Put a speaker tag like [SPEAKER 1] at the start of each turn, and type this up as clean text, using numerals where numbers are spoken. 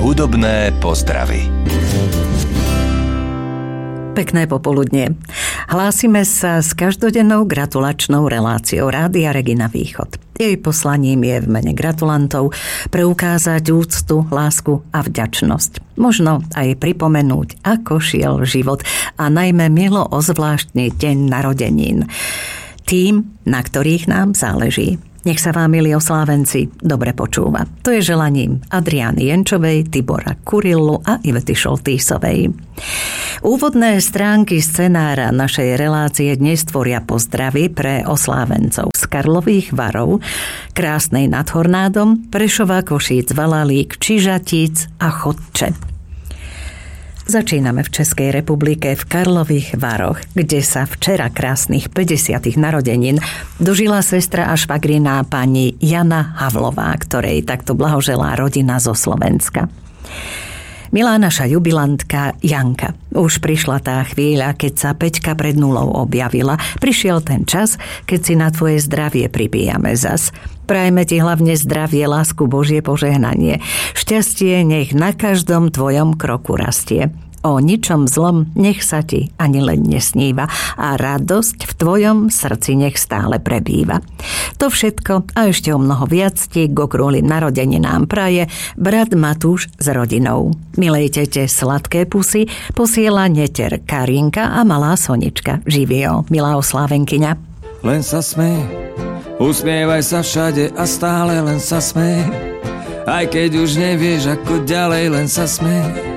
[SPEAKER 1] Hudobné pozdravy.
[SPEAKER 2] Pekné popoludnie. Hlásime sa s každodennou gratulačnou reláciou Rádia Regina Východ. Jej poslaním je v mene gratulantov preukázať úctu, lásku a vďačnosť. Možno aj pripomenúť, ako šiel život a najmä milo ozvláštniť deň narodenín. Tým, na ktorých nám záleží. Nech sa vám, milí oslávenci, dobre počúva. To je želaním Adriány Jenčovej, Tibora Kurillu a Ivety Šoltýsovej. Úvodné stránky scenára našej relácie dnes tvoria pozdravy pre oslávencov z Karlových Varov, Krásnej nad Hornádom, Prešova, Košíc, Valalík, Čižatíc a Chodče. Začíname v Českej republike v Karlových Varoch, kde sa včera krásnych 50. narodenín dožila sestra a švagrina pani Jana Havlová, ktorej takto blahoželá rodina zo Slovenska. Milá naša jubilantka Janka, už prišla tá chvíľa, keď sa Peťka pred nulou objavila. Prišiel ten čas, keď si na tvoje zdravie pribíjame zas. Prajme ti hlavne zdravie, lásku, Božie požehnanie. Šťastie nech na každom tvojom kroku rastie. O ničom zlom nech sa ti ani len nesníva a radosť v tvojom srdci nech stále prebýva. To všetko a ešte o mnoho viac ti k okrúhlym narodeninám praje brat Matúš s rodinou. Milej tete sladké pusy posiela neter Karinka a malá Sonička. Živio, milá oslávenkyňa.
[SPEAKER 3] Len sa smej, usmievaj sa všade a stále len sa smej. Aj keď už nevieš ako ďalej, len sa smej.